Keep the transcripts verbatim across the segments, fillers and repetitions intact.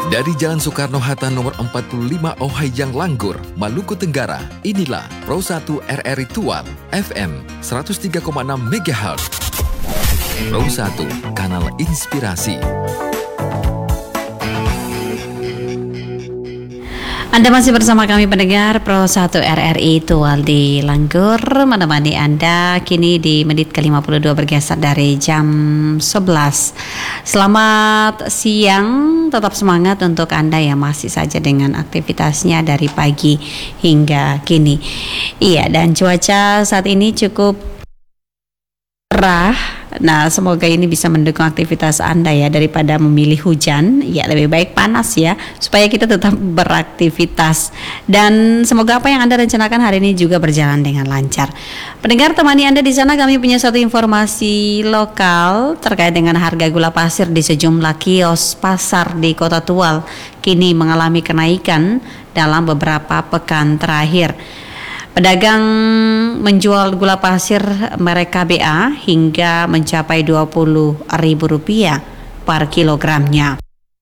Dari Jalan Soekarno-Hatta nomor empat puluh lima Ohayang Langgur, Maluku Tenggara, inilah Pro satu R R I Tual, F M seratus tiga koma enam megahertz. Pro satu, kanal inspirasi. Anda masih bersama kami pendengar Pro satu R R I Tual di Langgur, menemani Anda kini di menit ke lima puluh dua bergeser dari jam sebelas. Selamat siang, tetap semangat untuk Anda yang masih saja dengan aktivitasnya dari pagi hingga kini. Iya, dan cuaca saat ini cukup cerah. Nah, semoga ini bisa mendukung aktivitas Anda ya, daripada memilih hujan, ya lebih baik panas ya, supaya kita tetap beraktivitas. Dan semoga apa yang Anda rencanakan hari ini juga berjalan dengan lancar. Pendengar, temani Anda di sana, kami punya satu informasi lokal terkait dengan harga gula pasir di sejumlah kios pasar di Kota Tual kini mengalami kenaikan dalam beberapa pekan terakhir. Pedagang menjual gula pasir merek K B A hingga mencapai dua puluh ribu rupiah per kilogramnya.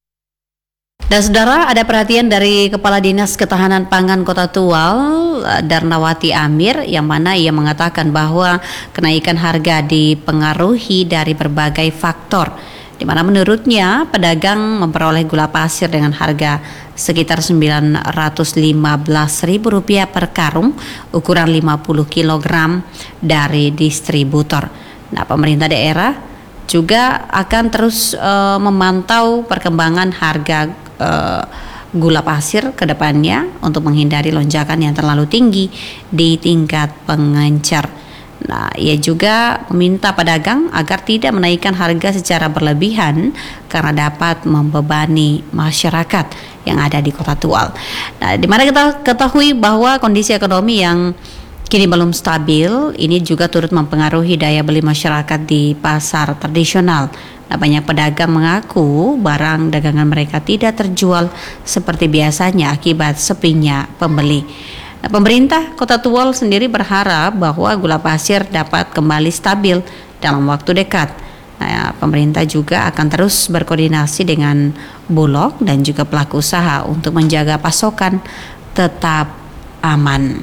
Dan saudara, ada perhatian dari Kepala Dinas Ketahanan Pangan Kota Tual, Darnawati Amir, yang mana ia mengatakan bahwa kenaikan harga dipengaruhi dari berbagai faktor, di mana menurutnya pedagang memperoleh gula pasir dengan harga sekitar sembilan ratus lima belas ribu rupiah per karung ukuran lima puluh kilogram dari distributor. Nah, pemerintah daerah juga akan terus uh, memantau perkembangan harga uh, gula pasir ke depannya untuk menghindari lonjakan yang terlalu tinggi di tingkat pengencer. Nah, ia juga meminta pedagang agar tidak menaikkan harga secara berlebihan karena dapat membebani masyarakat yang ada di Kota Tual. Nah, di mana kita ketahui bahwa kondisi ekonomi yang kini belum stabil ini juga turut mempengaruhi daya beli masyarakat di pasar tradisional. Nah, banyak pedagang mengaku barang dagangan mereka tidak terjual seperti biasanya akibat sepinya pembeli. Nah, pemerintah Kota Tual sendiri berharap bahwa gula pasir dapat kembali stabil dalam waktu dekat. Nah, pemerintah juga akan terus berkoordinasi dengan Bulog dan juga pelaku usaha untuk menjaga pasokan tetap aman.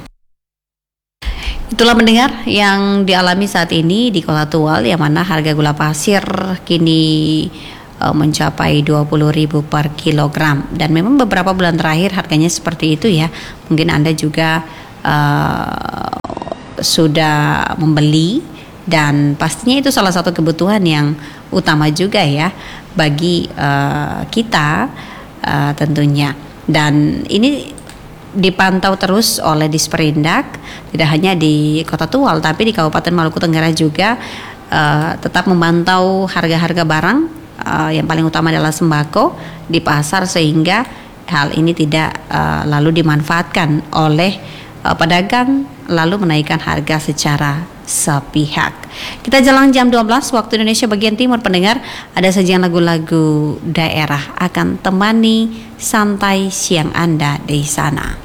Itulah mendengar yang dialami saat ini di Kota Tual, yang mana harga gula pasir kini mencapai dua puluh ribu per kilogram, dan memang beberapa bulan terakhir harganya seperti itu ya. Mungkin Anda juga uh, sudah membeli, dan pastinya itu salah satu kebutuhan yang utama juga ya bagi uh, kita uh, tentunya. Dan ini dipantau terus oleh Disperindak, tidak hanya di Kota Tual tapi di Kabupaten Maluku Tenggara juga uh, tetap memantau harga-harga barang. Uh, yang paling utama adalah sembako di pasar, sehingga hal ini tidak uh, lalu dimanfaatkan oleh uh, pedagang lalu menaikkan harga secara sepihak. Kita jalan jam dua belas waktu Indonesia bagian timur. Pendengar, ada sajian lagu-lagu daerah akan temani santai siang Anda di sana.